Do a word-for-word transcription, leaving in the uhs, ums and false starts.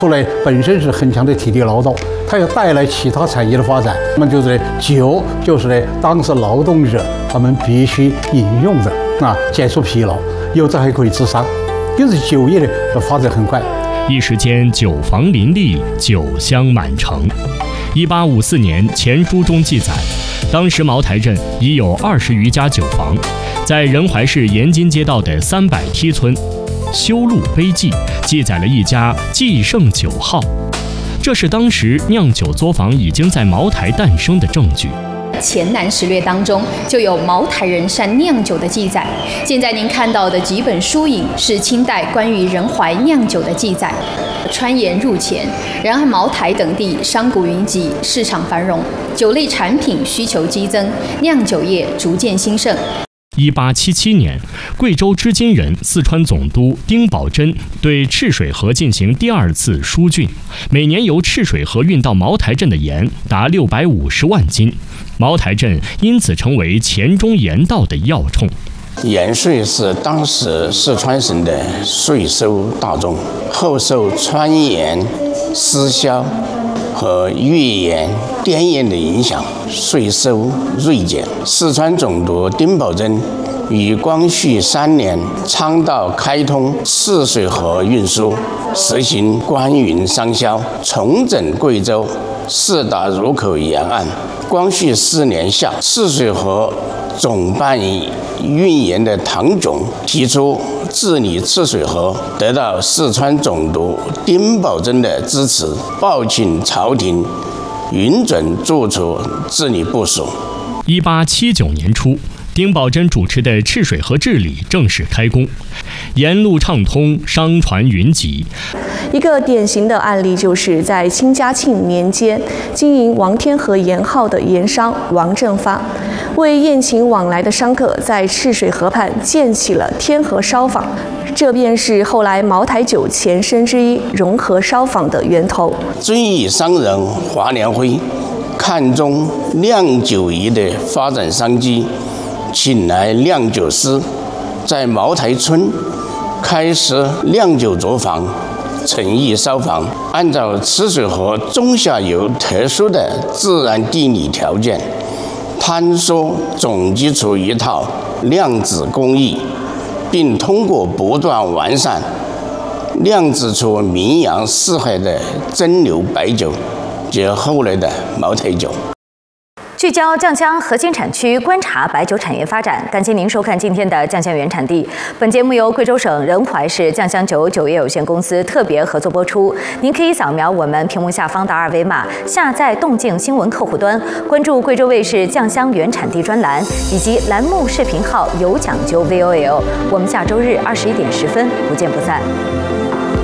出来本身是很强的体力劳动，它要带来其他产业的发展。那么就是酒，就是呢当时劳动者他们必须饮用的啊，解除疲劳，有这还可以治伤，因此酒业的发展很快。 一时间酒坊林立，酒香满城。一八五四年前书中记载，当时茅台镇已有二十余家酒坊，在仁怀市延津街道的三百梯村。修路碑记记载了一家继盛酒号，这是当时酿酒作坊已经在茅台诞生的证据。 前南史略当中就有茅台人善酿酒的记载。现在您看到的几本书影是清代关于仁怀酿酒的记载。川盐入黔，然而茅台等地商贾云集，市场繁荣，酒类产品需求激增，酿酒业逐渐兴盛。 一八七七年，贵州织金人、四川总督丁宝桢对赤水河进行第二次疏浚，每年由赤水河运到茅台镇的盐达六百五十万斤，茅台镇因此成为黔中盐道的要冲。 盐税是当时四川省的税收大宗，后受川盐、私销和粤盐、滇盐的影响，税收锐减。四川总督丁宝桢于光绪三年倡导开通赤水河运输，实行官运商销，重整贵州四大入口沿岸。光绪四年夏，赤水河总办运盐的唐炯提出治理赤水河，得到四川总督丁宝桢的支持，报请朝廷允准做出治理部署。 一八七九年初，丁宝桢主持的赤水河治理正式开工，沿路畅通，商船云集。 一个典型的案例就是在清嘉庆年间，经营王天河盐号的盐商王正发，为宴请往来的商客，在赤水河畔建起了天河烧坊，这便是后来茅台酒前身之一融合烧坊的源头。 遵义商人华年辉看中酿酒业的发展商机，请来酿酒师，在茅台村开设酿酒作坊、诚意烧坊，按照赤水河中下游特殊的自然地理条件，探索总结出一套酿制工艺，并通过不断完善，酿制出名扬四海的蒸馏白酒，即后来的茅台酒。 聚焦酱香核心产区，观察白酒产业发展。感谢您收看今天的酱香原产地。本节目由贵州省仁怀市酱香酒酒业有限公司特别合作播出。您可以扫描我们屏幕下方的二维码，下载动静新闻客户端，关注贵州卫视酱香原产地专栏以及栏目视频号有讲究 V O L。我们下周日二十一点十分不见不散。